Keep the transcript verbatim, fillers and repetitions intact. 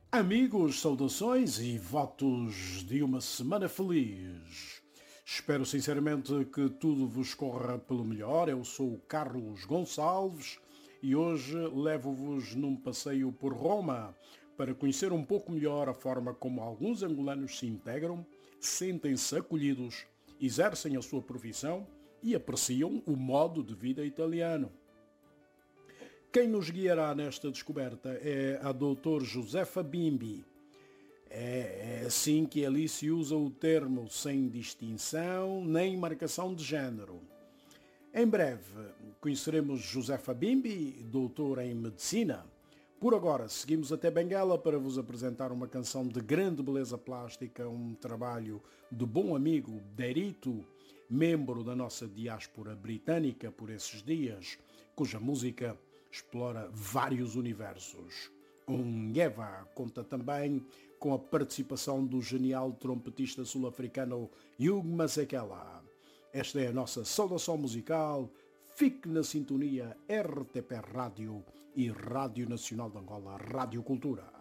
Amigos, saudações e votos de uma semana feliz. Espero sinceramente que tudo vos corra pelo melhor. Eu sou o Carlos Gonçalves e hoje levo-vos num passeio por Roma para conhecer um pouco melhor a forma como alguns angolanos se integram, sentem-se acolhidos, exercem a sua profissão e apreciam o modo de vida italiano. Quem nos guiará nesta descoberta é a doutor Josefa Bimbi. É, é assim que ali se usa o termo sem distinção nem marcação de género. Em breve conheceremos Josefa Bimbi, doutora em medicina. Por agora, seguimos até Benguela para vos apresentar uma canção de grande beleza plástica, um trabalho do bom amigo Derito, membro da nossa diáspora britânica por esses dias, cuja música explora vários universos. Um Eva conta também com a participação do genial trompetista sul-africano Hugh Masekela. Esta é a nossa saudação musical. Fique na sintonia R T P Rádio e Rádio Nacional de Angola, Rádio Cultura.